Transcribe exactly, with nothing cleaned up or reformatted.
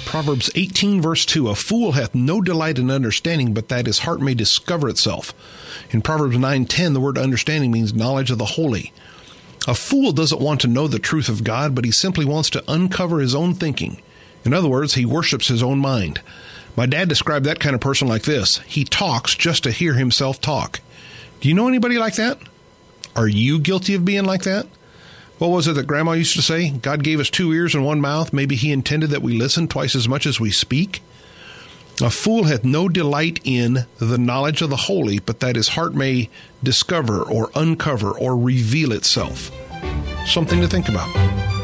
Proverbs eighteen, verse two, a fool hath no delight in understanding, but that his heart may discover itself. In Proverbs nine ten, the word understanding means knowledge of the holy. A fool doesn't want to know the truth of God, but he simply wants to uncover his own thinking. In other words, he worships his own mind. My dad described that kind of person like this. He talks just to hear himself talk. Do you know anybody like that? Are you guilty of being like that? What was it that Grandma used to say? God gave us two ears and one mouth. Maybe he intended that we listen twice as much as we speak. A fool hath no delight in the knowledge of the holy, but that his heart may discover or uncover or reveal itself. Something to think about.